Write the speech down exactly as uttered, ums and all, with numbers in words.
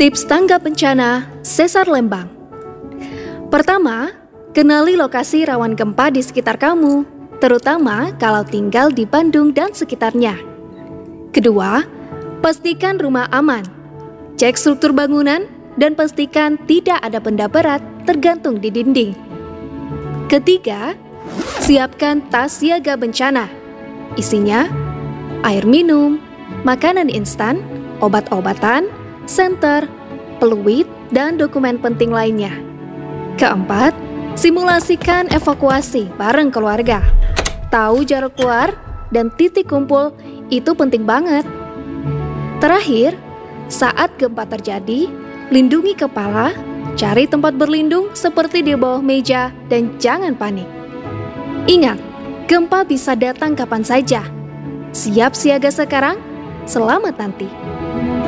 Tips tanggap bencana Sesar Lembang. Pertama, kenali lokasi rawan gempa di sekitar kamu, terutama kalau tinggal di Bandung dan sekitarnya. Kedua, pastikan rumah aman. Cek struktur bangunan dan pastikan tidak ada benda berat tergantung di dinding. Ketiga, siapkan tas siaga bencana. Isinya air minum, makanan instan, obat-obatan, senter, peluit, dan dokumen penting lainnya. Keempat, simulasikan evakuasi bareng keluarga. Tahu jarak keluar dan titik kumpul itu penting banget. Terakhir, saat gempa terjadi, lindungi kepala, cari tempat berlindung seperti di bawah meja, dan jangan panik. Ingat, gempa bisa datang kapan saja. Siap siaga sekarang, selamat nanti.